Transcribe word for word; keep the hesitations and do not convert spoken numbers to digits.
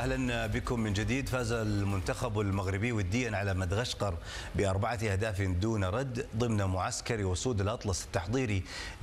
أهلا بكم من جديد. فاز المنتخب المغربي وديا على مدغشقر بأربعة أهداف دون رد ضمن معسكر وسود الأطلس التحضيري